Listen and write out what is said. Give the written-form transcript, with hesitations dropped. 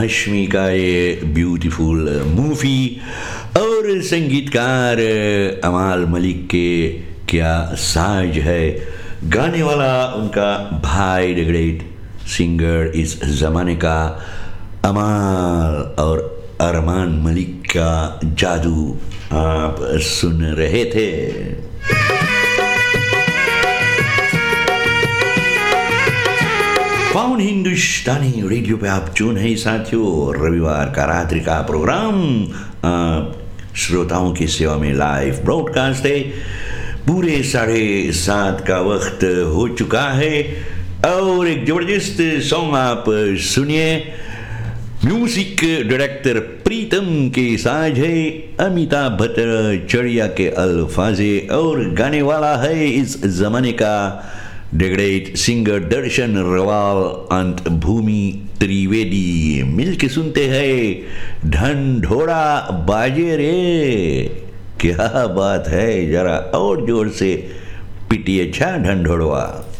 हाशमी का ये beautiful movie और संगीतकार अमाल मलिक के क्या साज है। गाने वाला उनका भाई द ग्रेट सिंगर इस ज़माने का अमाल और अरमान मलिक का जादू आप सुन रहे थे। पाउन हिंदुस्तानी रेडियो पे आप ट्यून है साथियों। रविवार का रात्रि का प्रोग्राम श्रोताओं की सेवा में लाइव ब्रॉडकास्ट है। पूरे 7:30 का वक्त हो चुका है और एक जबरदस्त सॉन्ग आप सुनिए। म्यूजिक डायरेक्टर प्रीतम के साज है अमिताभ भट्टाचार्य के अल्फाजे और गाने वाला है इस जमाने का द ग्रेट सिंगर दर्शन रवाल अंत भूमि त्रिवेदी। मिलके सुनते हैं ढंढोरा बाजे रे। क्या बात है, जरा और जोर से पिटिए छा ढंढोड़वा।